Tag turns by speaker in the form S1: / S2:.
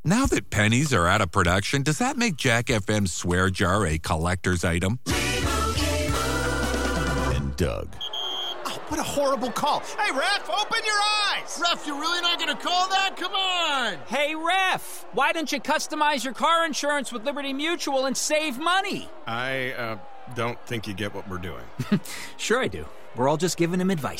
S1: Now that pennies are out of production, does that make Jack FM's swear jar a collector's item? And Doug.
S2: Oh, what a horrible call. Hey, Ref, open your eyes.
S3: Ref, you're really not going to call that? Come on.
S4: Hey, Ref, why don't you customize your car insurance with Liberty Mutual and save money?
S5: I don't think you get what we're doing.
S4: Sure I do. We're all just giving him advice.